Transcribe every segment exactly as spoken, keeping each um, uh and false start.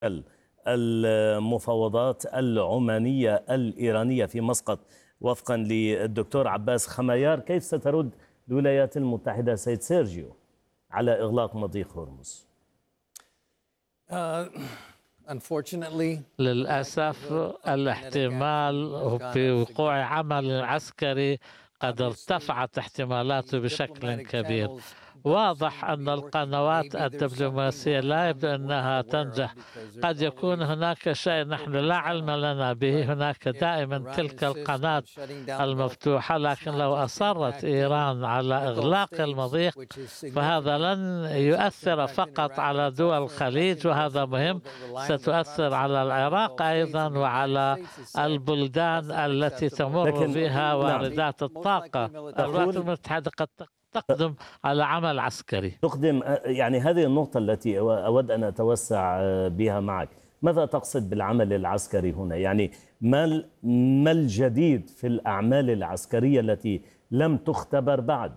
المفاوضات العمانية الإيرانية في مسقط وفقا للدكتور عباس خمايار، كيف سترد الولايات المتحدة سيد سيرجيو على إغلاق مضيق هرمز؟ للأسف الاحتمال بوقوع عمل عسكري قد ارتفعت احتمالاته بشكل كبير. واضح أن القنوات الدبلوماسية لا يبدو أنها تنجح. قد يكون هناك شيء نحن لا علم لنا به، هناك دائما تلك القناة المفتوحة، لكن لو أصرت إيران على إغلاق المضيق فهذا لن يؤثر فقط على دول الخليج، وهذا مهم، ستؤثر على العراق أيضا وعلى البلدان التي تمر بها واردات الطاقة. الولايات المتحدة قد تقدم على عمل عسكري. تقدم يعني هذه النقطة التي أود أن أتوسع بها معك. ماذا تقصد بالعمل العسكري هنا؟ يعني ما ما الجديد في الأعمال العسكرية التي لم تختبر بعد؟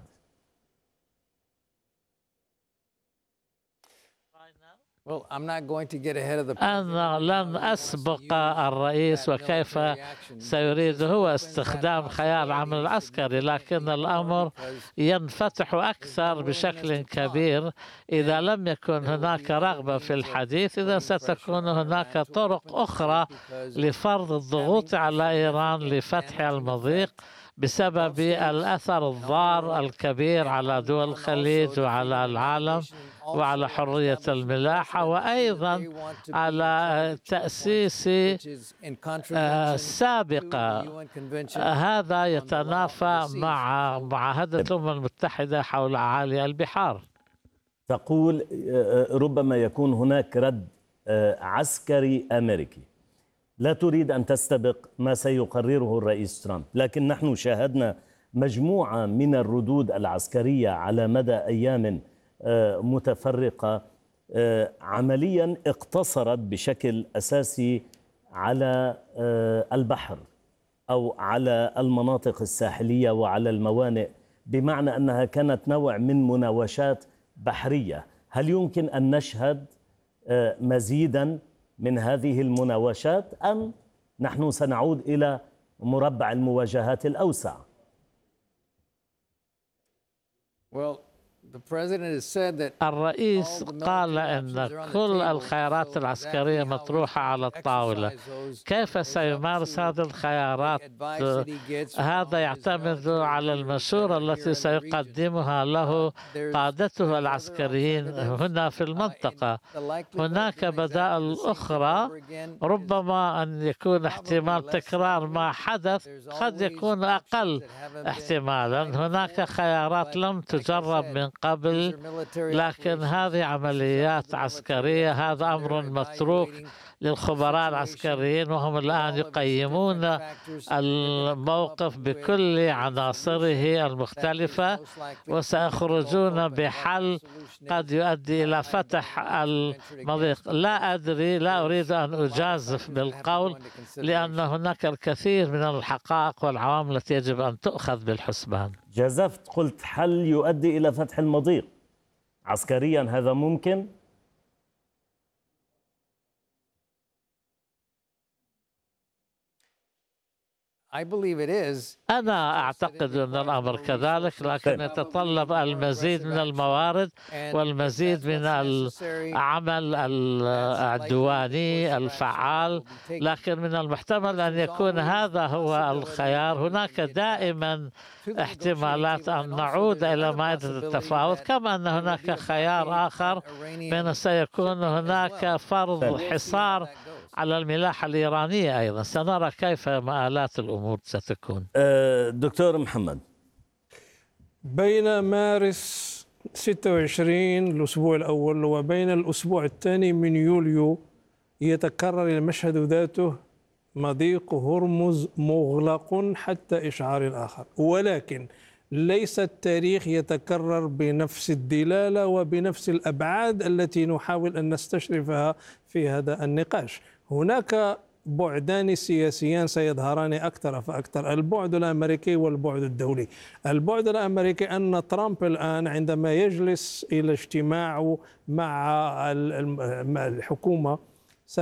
أنا لن أسبق الرئيس وكيف سيريد هو استخدام خيار العمل العسكري، لكن الأمر ينفتح أكثر بشكل كبير إذا لم يكن هناك رغبة في الحديث. إذا ستكون هناك طرق أخرى لفرض الضغوط على إيران لفتح المضيق بسبب الأثر الضار الكبير على دول الخليج وعلى العالم وعلى حرية الملاحة، وأيضا على تأسيس سابقة. هذا يتنافى مع معاهدة الأمم المتحدة حول أعالي البحار. تقول ربما يكون هناك رد عسكري أمريكي، لا تريد أن تستبق ما سيقرره الرئيس ترامب، لكن نحن شاهدنا مجموعة من الردود العسكرية على مدى أيام متفرقة عمليا اقتصرت بشكل أساسي على البحر أو على المناطق الساحلية وعلى الموانئ، بمعنى أنها كانت نوع من مناوشات بحرية. هل يمكن أن نشهد مزيدا من هذه المناوشات أم نحن سنعود إلى مربع المواجهات الأوسع؟ الرئيس قال أن كل الخيارات العسكرية مطروحة على الطاولة. كيف سيمارس هذه الخيارات؟ هذا يعتمد على المشورة التي سيقدمها له قادته العسكريين هنا في المنطقة. هناك بدائل أخرى، ربما أن يكون احتمال تكرار ما حدث، قد يكون أقل احتمالا. هناك خيارات لم تجرب من قبل، لكن هذه عمليات عسكرية. هذا أمر متروك للخبراء العسكريين، وهم الآن يقيمون الموقف بكل عناصره المختلفة، وسيخرجون بحل قد يؤدي إلى فتح المضيق. لا أدري، لا أريد أن أجازف بالقول، لأن هناك الكثير من الحقائق والعوامل التي يجب أن تؤخذ بالحسبان. جازفت، قلت حل يؤدي إلى فتح المضيق عسكريا، هذا ممكن؟ أنا أعتقد أن الأمر كذلك، لكن يتطلب المزيد من الموارد والمزيد من العمل العدواني الفعال، لكن من المحتمل أن يكون هذا هو الخيار. هناك دائما احتمالات أن نعود إلى مائدة التفاوض، كما أن هناك خيار آخر من سيكون هناك فرض حصار على الملاحة الإيرانية أيضا. سنرى كيف مآلات الأمور ستكون. دكتور محمد، بين مارس ستة وعشرين الأسبوع الأول وبين الأسبوع الثاني من يوليو يتكرر المشهد ذاته، مضيق هرمز مغلق حتى إشعار الآخر، ولكن ليس التاريخ يتكرر بنفس الدلالة وبنفس الأبعاد التي نحاول أن نستشرفها في هذا النقاش. هناك بعدان سياسيان سيظهران أكثر فأكثر، البعد الأمريكي والبعد الدولي. البعد الأمريكي أن ترامب الآن عندما يجلس إلى اجتماع مع الحكومة